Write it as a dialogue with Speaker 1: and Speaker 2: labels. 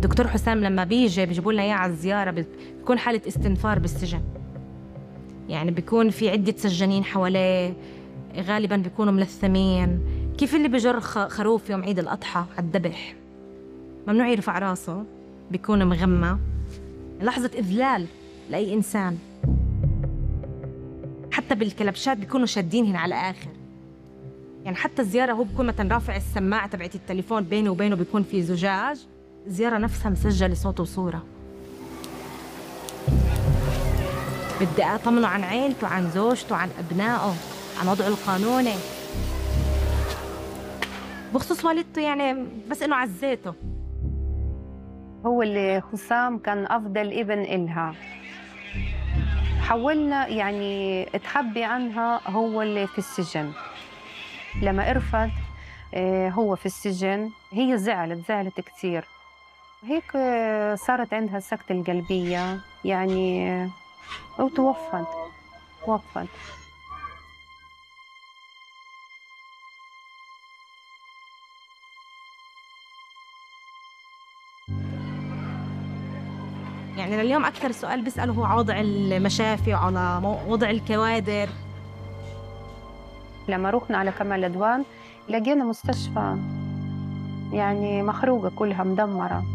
Speaker 1: دكتور حسام لما بيجيبوا لنا اياه على الزياره بتكون حاله استنفار بالسجن. يعني بيكون في عده سجانين حواليه، غالبا بيكونوا ملثمين، كيف اللي بجر خروف يوم عيد الاضحى على الذبح ممنوع يرفع راسه، بيكون مغمى. لحظه اذلال لاي انسان. حتى بالكلبشات بيكونوا شادينهن على اخر. يعني حتى الزياره هو بيكون مثلا رافع السماعه تبعت التليفون، بينه وبينه بيكون في زجاج، الزياره نفسها مسجله صوت وصوره. بدي اطمنه عن عيلته، عن زوجته، عن ابنائه، عن وضعه القانوني. بخصوص والدته يعني بس انه عزيته.
Speaker 2: هو اللي حسام كان أفضل ابن إلها. حاولنا يعني تخبي عنها هو اللي في السجن. لما عرفت هو في السجن هي زعلت كتير. هيك صارت عندها السكتة القلبية يعني، وتوفت.
Speaker 1: يعني لليوم اكثر سؤال بيساله هو على وضع المشافي وعلى وضع الكوادر.
Speaker 2: لما رحنا على كمال الأدوان لقينا مستشفى يعني مخروقة كلها مدمرة.